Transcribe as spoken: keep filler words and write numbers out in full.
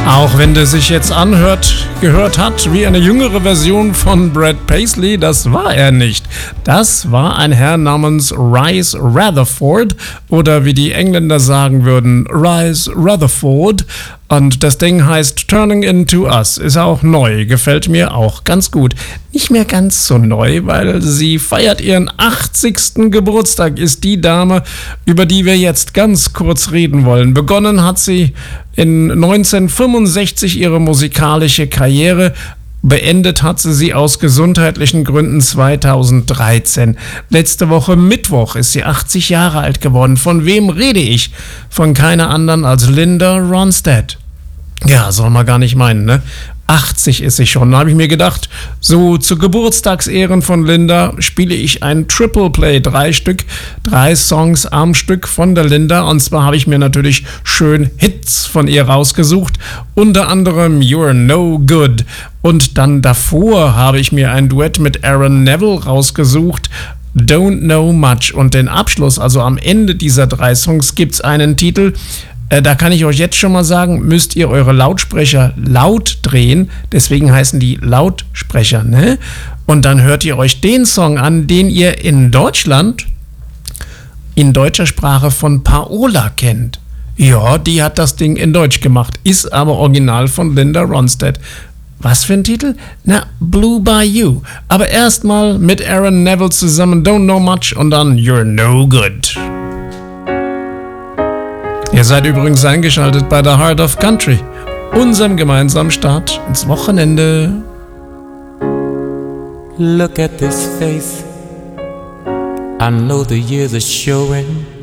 Auch wenn der sich jetzt anhört, gehört hat wie eine jüngere Version von Brad Paisley, das war er nicht. Das war ein Herr namens Rhys Rutherford oder wie die Engländer sagen würden, Rhys Rutherford. Und das Ding heißt Turning Into Us, ist auch neu, gefällt mir auch ganz gut. Nicht mehr ganz so neu, weil sie feiert ihren achtzigsten Geburtstag, ist die Dame, über die wir jetzt ganz kurz reden wollen. Begonnen hat sie in neunzehnhundertfünfundsechzig ihre musikalische Karriere. Beendet hat sie sie aus gesundheitlichen Gründen zweitausenddreizehn. Letzte Woche Mittwoch ist sie achtzig Jahre alt geworden. Von wem rede ich? Von keiner anderen als Linda Ronstadt. Ja, soll man gar nicht meinen, ne? achtzig ist sie schon. Da habe ich mir gedacht, so zu Geburtstagsehren von Linda spiele ich ein Triple Play, drei Stück, drei Songs am Stück von der Linda. Und zwar habe ich mir natürlich schön Hits von ihr rausgesucht, unter anderem You're No Good. Und dann davor habe ich mir ein Duett mit Aaron Neville rausgesucht, Don't Know Much. Und den Abschluss, also am Ende dieser drei Songs, gibt es einen Titel. Da kann ich euch jetzt schon mal sagen, müsst ihr eure Lautsprecher laut drehen. Deswegen heißen die Lautsprecher, ne? Und dann hört ihr euch den Song an, den ihr in Deutschland in deutscher Sprache von Paola kennt. Ja, die hat das Ding in Deutsch gemacht, ist aber original von Linda Ronstadt. Was für ein Titel? Na, Blue by You. Aber erstmal mit Aaron Neville zusammen Don't Know Much und dann You're No Good. Ihr seid übrigens eingeschaltet bei The Heart of Country, unserem gemeinsamen Start ins Wochenende. Look at this face, I know the years are showing.